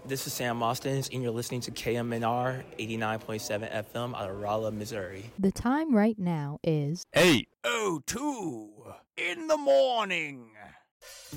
This is Sam Austin, and you're listening to KMNR 89.7 FM out of Rolla, Missouri. The time right now is 8:02 in the morning.